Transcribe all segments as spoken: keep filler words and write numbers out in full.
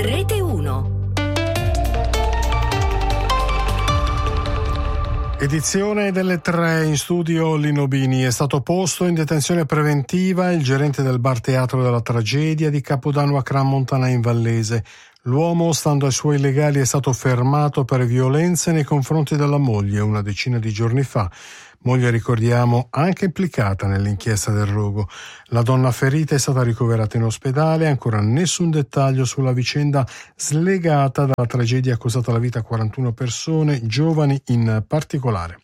Rete uno. Edizione delle tre, in studio Lino Bini. È stato posto in detenzione preventiva il gerente del bar teatro della tragedia di Capodanno a Crans-Montana in Vallese. L'uomo, stando ai suoi legali, è stato fermato per violenze nei confronti della moglie una decina di giorni fa. Moglie, ricordiamo, anche implicata nell'inchiesta del rogo. La donna ferita è stata ricoverata in ospedale, ancora nessun dettaglio sulla vicenda slegata dalla tragedia costata la vita a quarantuno persone, giovani in particolare.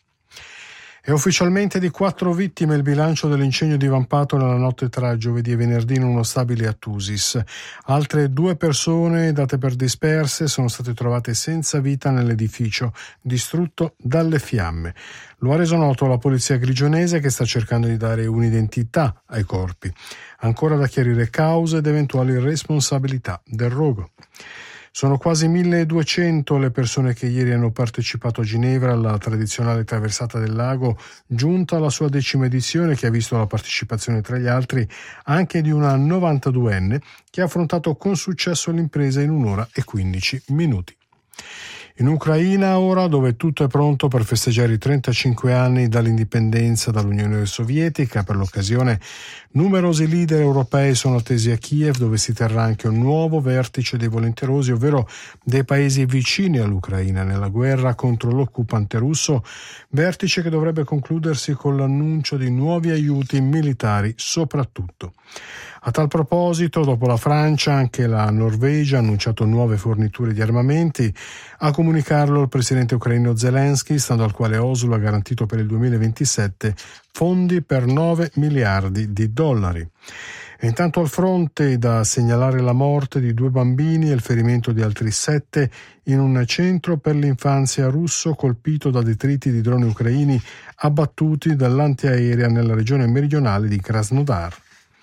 È ufficialmente di quattro vittime il bilancio dell'incendio divampato nella notte tra giovedì e venerdì in uno stabile a Tusis. Altre due persone, date per disperse, sono state trovate senza vita nell'edificio, distrutto dalle fiamme. Lo ha reso noto la polizia grigionese, che sta cercando di dare un'identità ai corpi. Ancora da chiarire cause ed eventuali responsabilità del rogo. Sono quasi milleduecento le persone che ieri hanno partecipato a Ginevra alla tradizionale traversata del lago, giunta alla sua decima edizione, che ha visto la partecipazione tra gli altri anche di una novantaduenne che ha affrontato con successo l'impresa in un'ora e quindici minuti. In Ucraina ora, dove tutto è pronto per festeggiare i trentacinque anni dall'indipendenza dall'Unione Sovietica, per l'occasione numerosi leader europei sono attesi a Kiev, dove si terrà anche un nuovo vertice dei volenterosi, ovvero dei paesi vicini all'Ucraina nella guerra contro l'occupante russo, vertice che dovrebbe concludersi con l'annuncio di nuovi aiuti militari soprattutto. A tal proposito, dopo la Francia, anche la Norvegia ha annunciato nuove forniture di armamenti. A comunicarlo il presidente ucraino Zelensky, stando al quale Oslo ha garantito per il duemilaventisette fondi per nove miliardi di dollari. E intanto al fronte, da segnalare la morte di due bambini e il ferimento di altri sette in un centro per l'infanzia russo colpito da detriti di droni ucraini abbattuti dall'antiaerea nella regione meridionale di Krasnodar.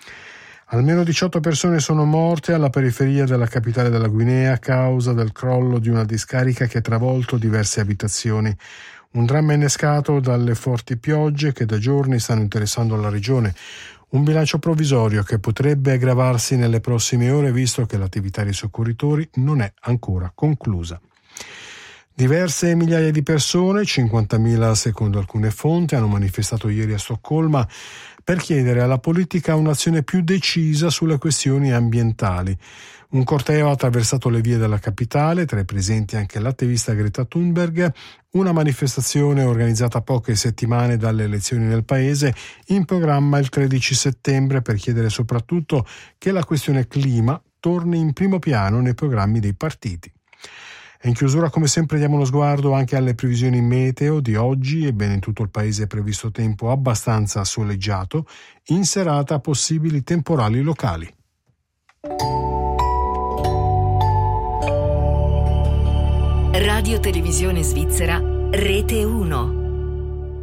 Almeno diciotto persone sono morte alla periferia della capitale della Guinea a causa del crollo di una discarica che ha travolto diverse abitazioni. Un dramma innescato dalle forti piogge che da giorni stanno interessando la regione. Un bilancio provvisorio che potrebbe aggravarsi nelle prossime ore, visto che l'attività dei soccorritori non è ancora conclusa. Diverse migliaia di persone, cinquantamila secondo alcune fonti, hanno manifestato ieri a Stoccolma per chiedere alla politica un'azione più decisa sulle questioni ambientali. Un corteo ha attraversato le vie della capitale, tra i presenti anche l'attivista Greta Thunberg, una manifestazione organizzata poche settimane dalle elezioni nel paese, in programma il tredici settembre, per chiedere soprattutto che la questione clima torni in primo piano nei programmi dei partiti. E in chiusura, come sempre, diamo uno sguardo anche alle previsioni meteo di oggi. Ebbene, in tutto il paese è previsto tempo abbastanza soleggiato, in serata possibili temporali locali. Radio Televisione Svizzera, Rete uno.